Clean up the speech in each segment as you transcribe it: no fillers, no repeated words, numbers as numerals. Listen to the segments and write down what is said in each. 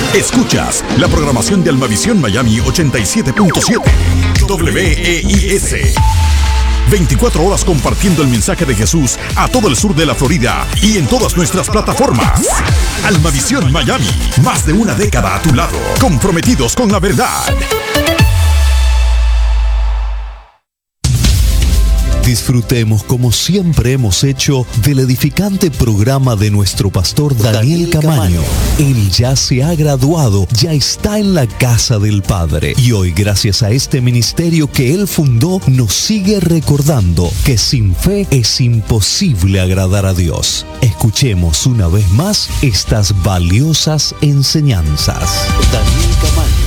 Escuchas la programación de Almavisión Miami 87.7 WEIS. 24 horas compartiendo el mensaje de Jesús a todo el sur de la Florida y en todas nuestras plataformas. Almavisión Miami, más de una década a tu lado, comprometidos con la verdad. Disfrutemos como siempre hemos hecho del edificante programa de nuestro pastor Daniel Camaño. Él ya se ha graduado, ya está en la casa del Padre y hoy, gracias a este ministerio que él fundó, nos sigue recordando que sin fe es imposible agradar a Dios. Escuchemos una vez más estas valiosas enseñanzas. Daniel Camaño.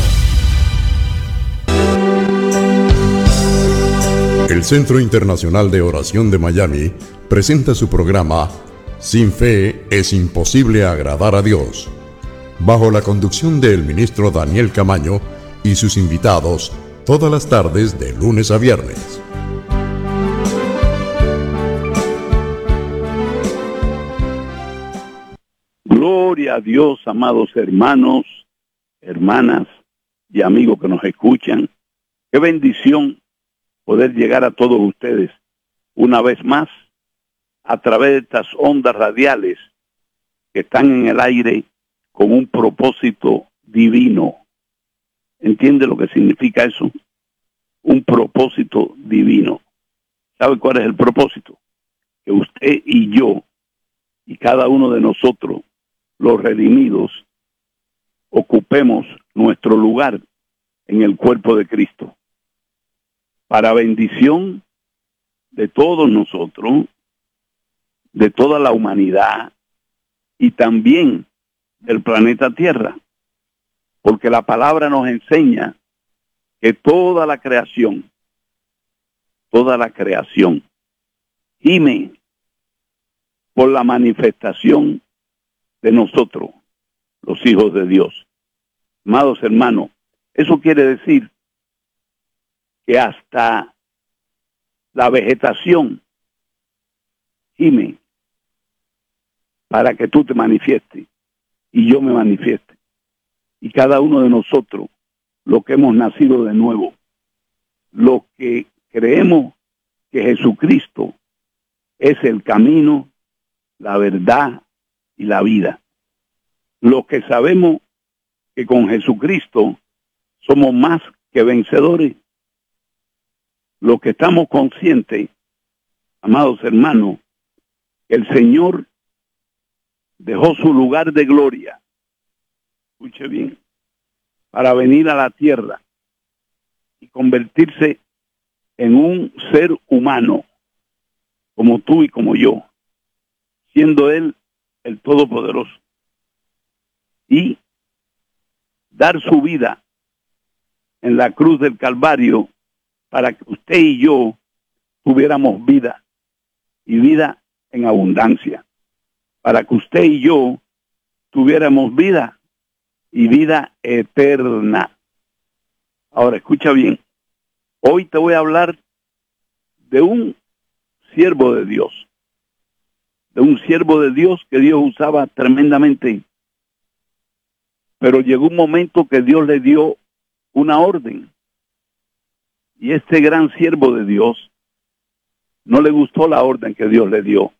El Centro Internacional de Oración de Miami presenta su programa Sin Fe es Imposible Agradar a Dios, bajo la conducción del ministro Daniel Camaño y sus invitados, todas las tardes de lunes a viernes. Gloria a Dios, amados hermanos, hermanas y amigos que nos escuchan. Qué bendición poder llegar a todos ustedes una vez más a través de estas ondas radiales que están en el aire con un propósito divino. ¿Entiende lo que significa eso? Un propósito divino. ¿Sabe cuál es el propósito? Que usted y yo y cada uno de nosotros, los redimidos, ocupemos nuestro lugar en el cuerpo de Cristo, para bendición de todos nosotros, de toda la humanidad y también del planeta Tierra. Porque la palabra nos enseña que toda la creación gime por la manifestación de nosotros, los hijos de Dios. Amados hermanos, eso quiere decir que hasta la vegetación gime para que tú te manifiestes y yo me manifieste. Y cada uno de nosotros, los que hemos nacido de nuevo, los que creemos que Jesucristo es el camino, la verdad y la vida. Los que sabemos que con Jesucristo somos más que vencedores. Los que estamos conscientes, amados hermanos, que el Señor dejó su lugar de gloria, escuche bien, para venir a la tierra y convertirse en un ser humano, como tú y como yo, siendo Él el Todopoderoso, y dar su vida en la cruz del Calvario para que usted y yo tuviéramos vida, y vida en abundancia. Para que usted y yo tuviéramos vida y vida eterna. Ahora, escucha bien. Hoy te voy a hablar de un siervo de Dios. De un siervo de Dios que Dios usaba tremendamente. Pero llegó un momento que Dios le dio una orden. Y este gran siervo de Dios no le gustó la orden que Dios le dio.